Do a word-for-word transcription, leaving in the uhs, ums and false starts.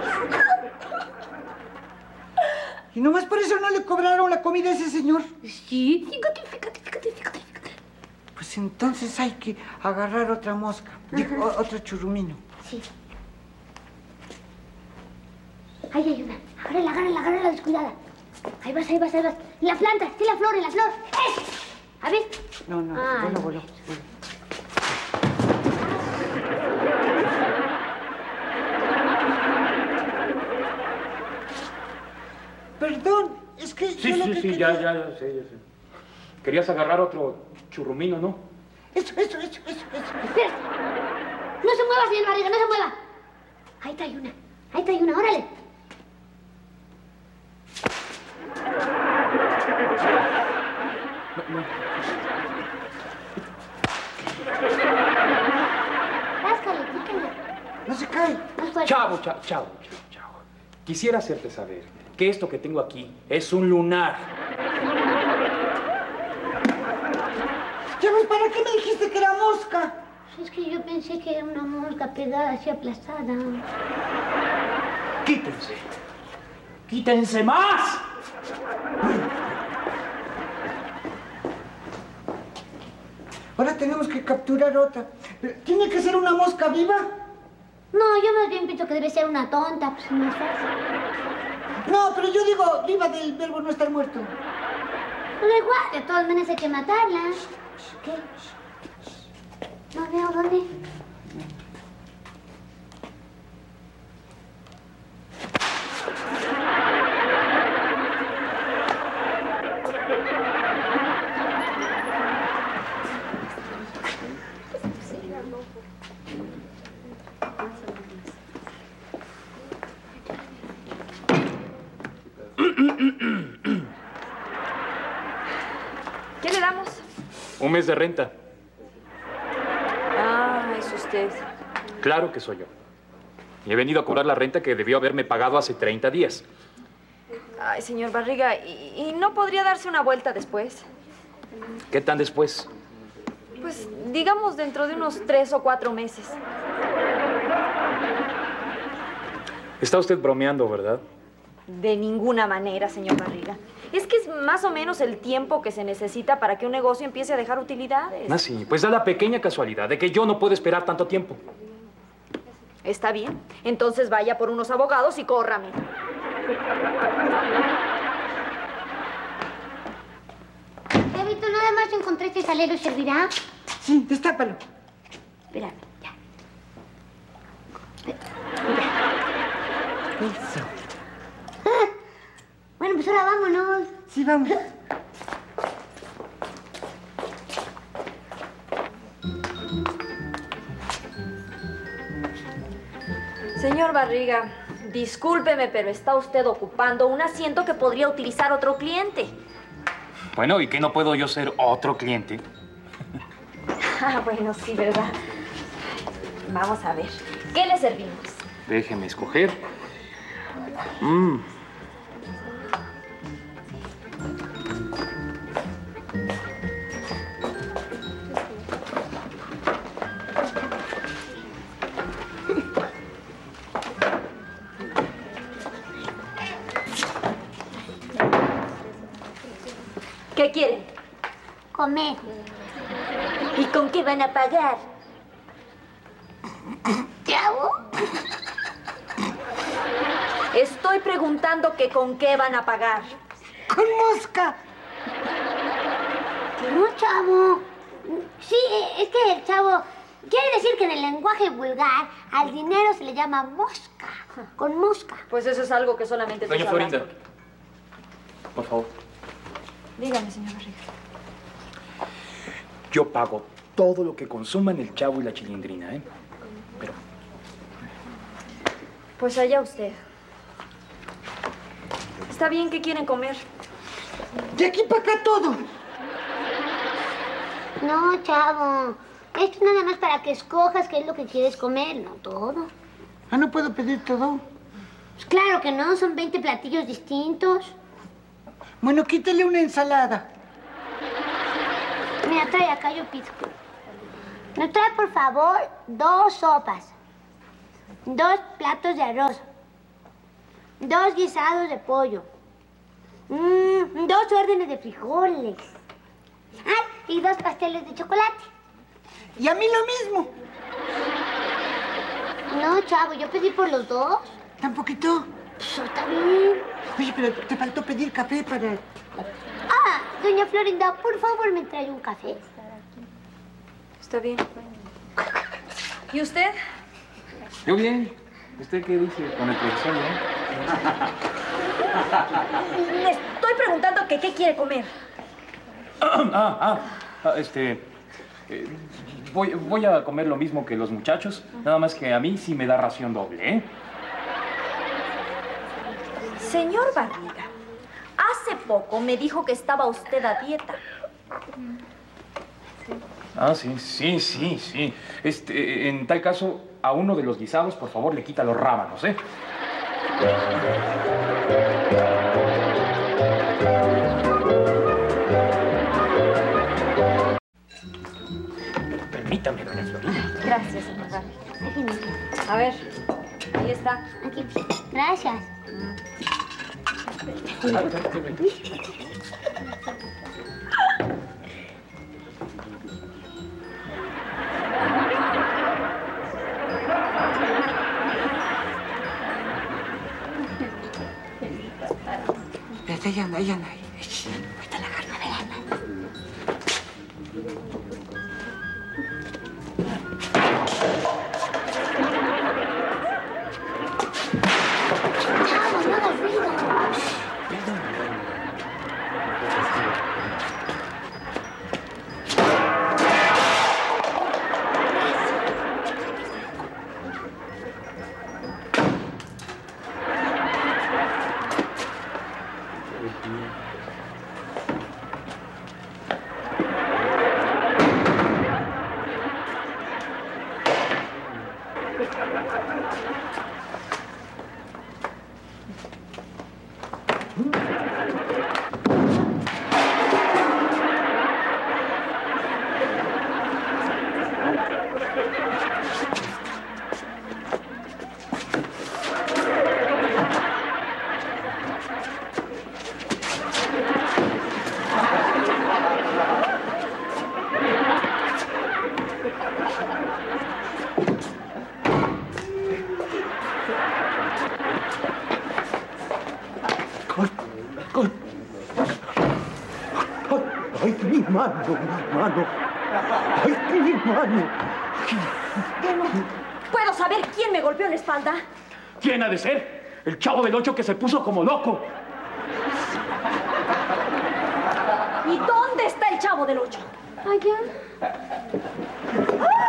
¿Y nomás por eso no le cobraron la comida a ese señor? Sí, fíjate, fíjate, fíjate, fíjate, fíjate. Pues entonces hay que agarrar otra mosca, digo, otro churrumino. Sí. Ahí hay una. Agárrala, agárrala, agárrala descuidada. Ahí vas, ahí vas, ahí vas. En la planta, sí, la flor, en la flor. ¡Eh! A ver. No, no, ah, voló, voló, voló. Perdón, es que Sí, yo lo sí, que sí, quería... ya, ya, ya sé, ya sé. Querías agarrar otro churrumino, ¿no? Eso, eso, eso, eso, eso. Espera. No se mueva, señor Barriga, no se mueva. Ahí trae una, ahí trae una, órale. No, no. Ráscale, pícale. No se cae. Más fuerte. Chavo, chavo, chavo, chavo, chavo. Quisiera hacerte saber que esto que tengo aquí es un lunar. Ya ves, ¿para qué me dijiste que era mosca? Es que yo pensé que era una mosca pegada así aplastada. ¡Quítense! ¡Quítense más! Ahora tenemos que capturar otra. Pero, ¿tiene que ser una mosca viva? No, yo más bien pienso que debe ser una tonta, pues es más fácil. No, pero yo digo viva del verbo no estar muerto. Pero igual, de todas maneras hay que matarla. ¿Qué? No veo dónde. ¿Qué le damos? Un mes de renta. Ah, es usted. Claro que soy yo. Y he venido a cobrar la renta que debió haberme pagado hace treinta días. Ay, señor Barriga, ¿y, y no podría darse una vuelta después? ¿Qué tan después? Pues, digamos, dentro de unos tres o cuatro meses. Está usted bromeando, ¿verdad? De ninguna manera, señor Barriga. Es que es más o menos el tiempo que se necesita para que un negocio empiece a dejar utilidades. Ah, sí. Pues da la pequeña casualidad de que yo no puedo esperar tanto tiempo. Está bien. Entonces vaya por unos abogados y córrame. Evito, nada más encontré este salero, ¿servirá? Sí, destápalo. Espérame, ya. Eso. Ah, bueno, pues ahora vámonos. Sí, vamos. Señor Barriga, discúlpeme, pero está usted ocupando un asiento que podría utilizar otro cliente. Bueno, ¿y qué no puedo yo ser otro cliente? Ah, bueno, sí, ¿verdad? Vamos a ver. ¿Qué le servimos? Déjeme escoger. Mm. ¿Qué quieren? Comer. ¿Y con qué van a pagar? ¿Chavo? Estoy preguntando que con qué van a pagar. ¡Con mosca! No, chavo. Sí, es que el chavo... Quiere decir que en el lenguaje vulgar al dinero se le llama mosca. Con mosca. Pues eso es algo que solamente... tú Doña sabrás. Florinda, por favor. Dígame, señor Barriga. Yo pago todo lo que consuman el Chavo y la Chilindrina, ¿eh? Pero... Pues allá usted. Está bien, ¿qué quieren comer? De aquí para acá todo. No, chavo. Esto es nada más para que escojas qué es lo que quieres comer, no todo. Ah, ¿no puedo pedir todo? Pues claro que no, son veinte platillos distintos. Bueno, quítale una ensalada. Mira, trae acá, yo pido. Nos trae, por favor, dos sopas. Dos platos de arroz. dos guisados de pollo, mm, dos órdenes de frijoles, ah, y dos pasteles de chocolate. Y a mí lo mismo. No, chavo, yo pedí por los dos. ¿Tan poquito? Pues está bien. Oye, pero te faltó pedir café para... Ah, doña Florinda, por favor, me trae un café. Está bien. ¿Y usted? Yo bien. ¿Usted qué dice con el profesor, eh? Le estoy preguntando que qué quiere comer. Ah, ah, ah, este... eh, voy, voy a comer lo mismo que los muchachos, nada más que a mí sí me da ración doble, ¿eh? Señor Barriga, hace poco me dijo que estaba usted a dieta. Ah, sí, sí, sí, sí. Este, en tal caso, a uno de los guisados, por favor, le quita los rábanos, ¿eh? Permítame, doña Florinda. Gracias, señor Barriga. Aquí mismo. A ver, ahí está. Aquí. Gracias. Espérate, ahí anda, ahí anda. Ahorita la agarro. Chavo, no hagas ruido. Perdón. ¡Ay, mi mano, mi mano! ¡Ay, mi mano! ¿Puedo saber quién me golpeó en la espalda? ¿Quién ha de ser? El chavo del ocho que se puso como loco. ¿Y dónde está el chavo del ocho? Allá.